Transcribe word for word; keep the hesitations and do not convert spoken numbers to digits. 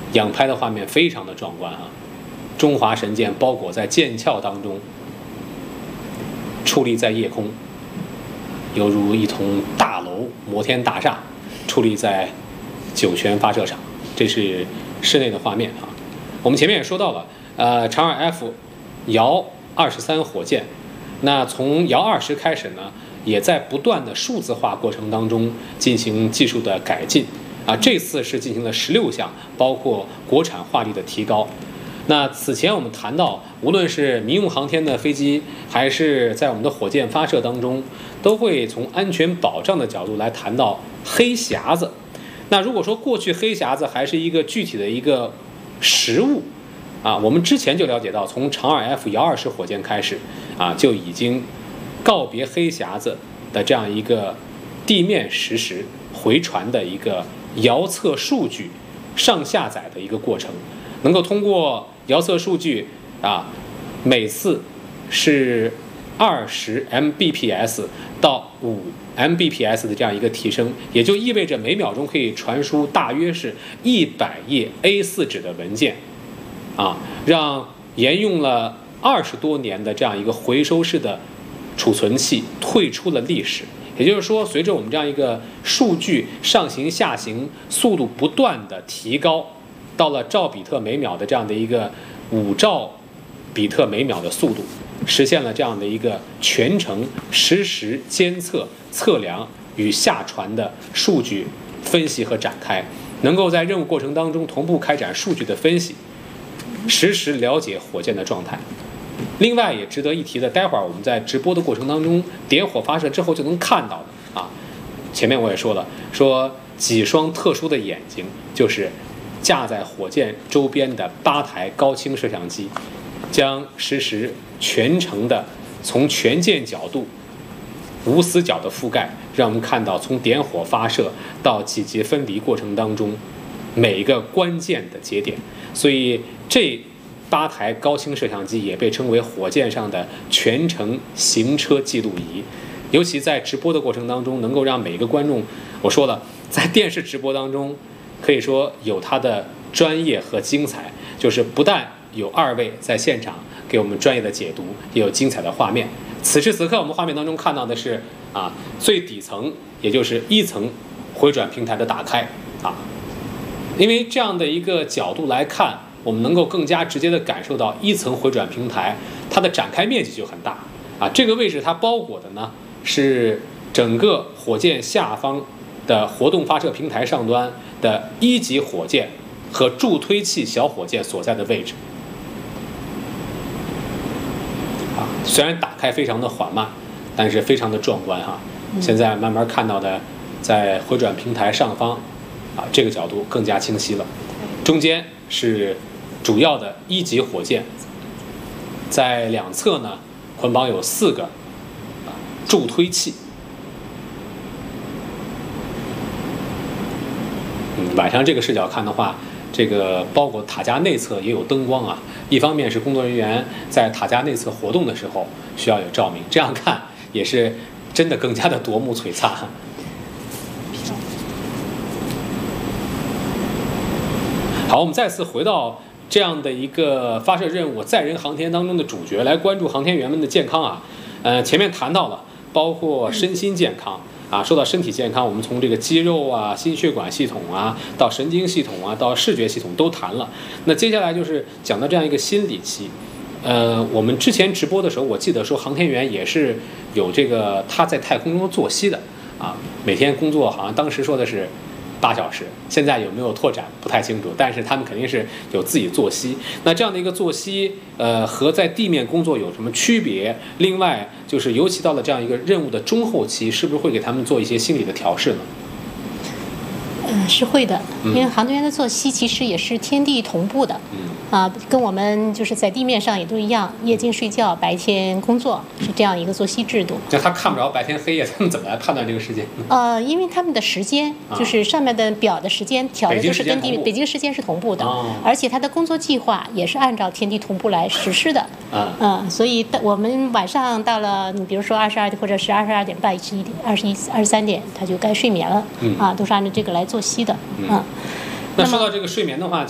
仰拍的画面非常的壮观啊！中华神剑包裹在剑鞘当中，矗立在夜空，犹如一栋大楼摩天大厦矗立在酒泉发射场。这是室内的画面啊。我们前面也说到了，呃，长二 F 遥二十三火箭，那从遥二十开始呢，也在不断的数字化过程当中进行技术的改进啊。这次是进行了十六项，包括国产化率的提高。那此前我们谈到，无论是民用航天的飞机，还是在我们的火箭发射当中，都会从安全保障的角度来谈到黑匣子。那如果说过去黑匣子还是一个具体的一个实物啊，我们之前就了解到，从长二 F 遥二十火箭开始啊，就已经告别黑匣子的这样一个地面实时回传的一个遥测数据上下载的一个过程，能够通过遥测数据啊，每次是二十 M B P S 到五 M B P S 的这样一个提升，也就意味着每秒钟可以传输大约是一百页 A 四 纸的文件，啊，让沿用了二十多年的这样一个回收式的储存器退出了历史。也就是说，随着我们这样一个数据上行下行速度不断的提高，到了兆比特每秒的这样的一个五兆比特每秒的速度，实现了这样的一个全程实时监测、测量与下传的数据分析和展开，能够在任务过程当中同步开展数据的分析，实时了解火箭的状态。另外也值得一提的，待会儿我们在直播的过程当中点火发射之后就能看到的啊，前面我也说了，说几双特殊的眼睛，就是架在火箭周边的八台高清摄像机，将实时全程的从全舰角度无死角的覆盖，让我们看到从点火发射到几级分离过程当中每一个关键的节点。所以这八台高清摄像机也被称为火箭上的全程行车记录仪。尤其在直播的过程当中，能够让每个观众，我说了，在电视直播当中可以说有它的专业和精彩，就是不但有二位在现场给我们专业的解读，也有精彩的画面。此时此刻我们画面当中看到的是啊，最底层也就是一层回转平台的打开啊，因为这样的一个角度来看，我们能够更加直接的感受到一层回转平台它的展开面积就很大啊。这个位置它包裹的呢是整个火箭下方的活动发射平台上端的一级火箭和助推器小火箭所在的位置啊。虽然打开非常的缓慢，但是非常的壮观哈。现在慢慢看到的，在回转平台上方啊，这个角度更加清晰了。中间是主要的一级火箭，在两侧呢捆绑有四个啊助推器。嗯，晚上这个视角看的话，这个包括塔架内侧也有灯光啊。一方面是工作人员在塔架内侧活动的时候需要有照明，这样看也是真的更加的夺目璀璨。好，我们再次回到这样的一个发射任务载人航天当中的主角，来关注航天员们的健康啊。呃，前面谈到了，包括身心健康啊，说到身体健康，我们从这个肌肉啊、心血管系统啊，到神经系统啊，到视觉系统都谈了。那接下来就是讲到这样一个心理期。呃，我们之前直播的时候，我记得说航天员也是有这个他在太空中作息的啊，每天工作好像当时说的是八小时，现在有没有拓展不太清楚，但是他们肯定是有自己作息。那这样的一个作息，呃，和在地面工作有什么区别？另外，就是尤其到了这样一个任务的中后期，是不是会给他们做一些心理的调试呢？ 嗯，是会的，因为航天员的作息其实也是天地同步的。嗯。啊，跟我们就是在地面上也都一样，夜间睡觉，白天工作，是这样一个作息制度。 那他看不着白天黑夜，他们怎么来判断这个时间？ 呃，因为他们的时间就是上面的表的时间调的就是跟地北京时间是同步的， 哦、 而且他的工作计划也是按照天地同步来实施的。 啊， 嗯，所以我们晚上到了，你比如说二十二点或者是二十二点半、十一点、二十一、二十三点，他就该睡眠了。 嗯、 啊，都是按照这个来作息的。嗯。 那说到这个睡眠的话。